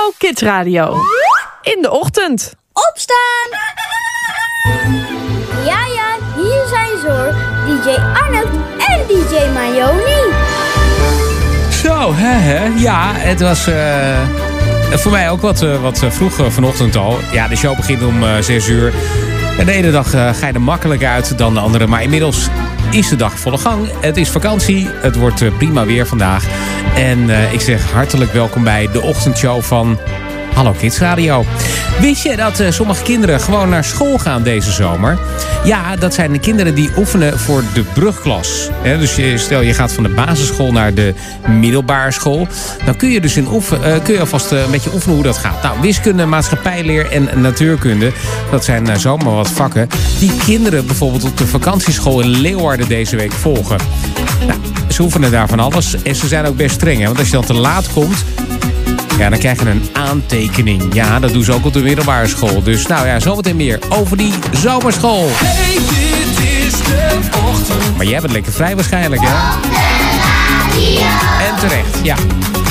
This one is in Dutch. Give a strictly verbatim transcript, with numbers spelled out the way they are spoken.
Hallo Kids Radio. In de ochtend. Opstaan! Ja, ja, hier zijn ze hoor. D J Arnold en D J Mayoni. Zo, hè, hè. Ja, het was uh, voor mij ook wat, uh, wat vroeg uh, vanochtend al. Ja, de show begint om uh, zes uur. En de ene dag uh, ga je er makkelijker uit dan de andere. Maar inmiddels is de dag volle gang. Het is vakantie. Het wordt uh, prima weer vandaag. En uh, ik zeg hartelijk welkom bij de ochtendshow van Hallo Kids Radio. Wist je dat uh, sommige kinderen gewoon naar school gaan deze zomer? Ja, dat zijn de kinderen die oefenen voor de brugklas. He, dus je, stel je gaat van de basisschool naar de middelbare school. Dan kun je dus in oefen, uh, kun je alvast uh, een beetje oefenen hoe dat gaat. Nou, wiskunde, maatschappijleer en natuurkunde. Dat zijn uh, zomaar wat vakken die kinderen bijvoorbeeld op de vakantieschool in Leeuwarden deze week volgen. Nou, ze oefenen daar van alles en ze zijn ook best streng. Hè? Want als je dan te laat komt, ja, dan krijg je een aantekening. Ja, dat doen ze ook op de middelbare school. Dus nou ja, zometeen meer over die zomerschool. Hey, dit is de ochtend. Maar jij bent lekker vrij waarschijnlijk, hè? En terecht, ja.